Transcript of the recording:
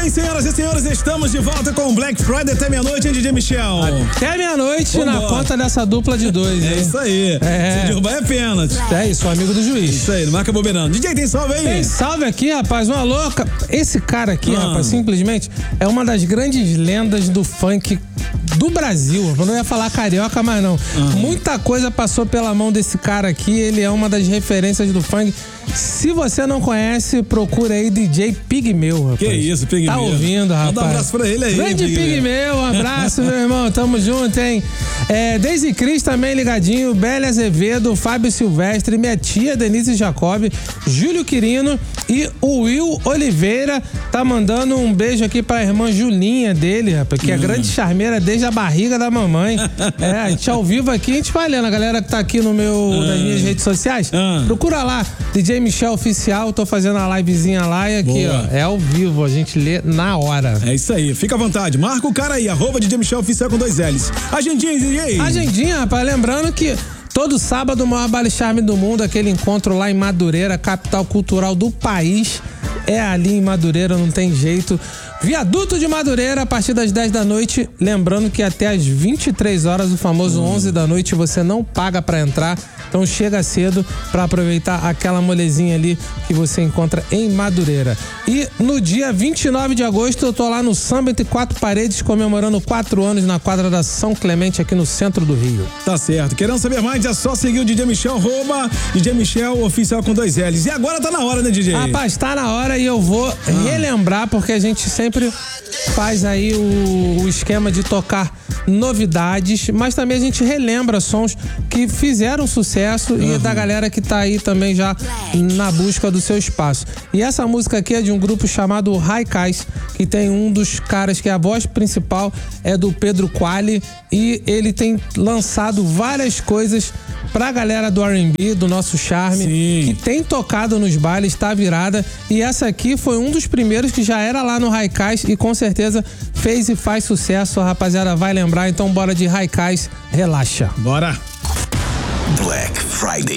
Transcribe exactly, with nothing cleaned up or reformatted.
bem, senhoras e senhores, estamos de volta com o Black Friday até meia-noite, hein, D J Michel? Até meia-noite na conta dessa dupla de dois, hein? É isso aí. É. Se derrubar é pênalti. É isso, sou amigo do juiz. Isso aí, não marca bobeirando. D J, tem salve aí? Tem salve aqui, rapaz, uma louca. Esse cara aqui, ah. rapaz, simplesmente é uma das grandes lendas do funk do Brasil. Eu não ia falar carioca, mas não. Uhum. Muita coisa passou pela mão desse cara aqui. Ele é uma das referências do funk. Se você não conhece, procura aí D J Pigmeu, rapaz. Que isso, Pigmeu. Tá ouvindo, rapaz. Manda um abraço pra ele aí. Grande Pigmeu, um abraço, meu irmão. Tamo junto, hein? É, Deise Cris também ligadinho, Bélia Azevedo, Fábio Silvestre, minha tia Denise Jacob, Júlio Quirino e o Will Oliveira tá mandando um beijo aqui pra irmã Julinha dele, rapaz, que é grande charmeira desde a barriga da mamãe. É, a gente ao vivo aqui, a gente vai lendo a galera que tá aqui no meu, nas minhas redes sociais. Procura lá, D J Michel Oficial, tô fazendo a livezinha lá e aqui, Boa. ó, é ao vivo, a gente lê na hora. É isso aí, fica à vontade, marca o cara aí, arroba D J Michel Oficial com dois L's. Agendinha, D J. Agendinha, rapaz, lembrando que todo sábado o maior baile charme do mundo, aquele encontro lá em Madureira, capital cultural do país, é ali em Madureira, não tem jeito. Viaduto de Madureira, a partir das dez da noite, lembrando que até as vinte e três horas, o famoso hum. onze da noite, você não paga pra entrar. Então chega cedo pra aproveitar aquela molezinha ali que você encontra em Madureira. E no dia vinte e nove de agosto eu tô lá no Samba Entre Quatro Paredes, comemorando quatro anos na quadra da São Clemente aqui no centro do Rio. Tá certo. Querendo saber mais, é só seguir o D J Michel, arroba D J Michel Oficial com dois L's. E agora tá na hora, né, D J? Rapaz, tá na hora e eu vou ah. relembrar, porque a gente sempre faz aí o, o esquema de tocar novidades, mas também a gente relembra sons que fizeram sucesso uhum. e da galera que tá aí também já na busca do seu espaço. E essa música aqui é de um grupo chamado Haikais, que tem um dos caras que é a voz principal é do Pedro Quali, e ele tem lançado várias coisas pra galera do R and B, do nosso charme, Sim. que tem tocado nos bailes, tá virada, e essa aqui foi um dos primeiros que já era lá no Haikais e com certeza fez e faz sucesso, a rapaziada vai lembrar, então bora de Haikais, relaxa. Bora! Black Friday.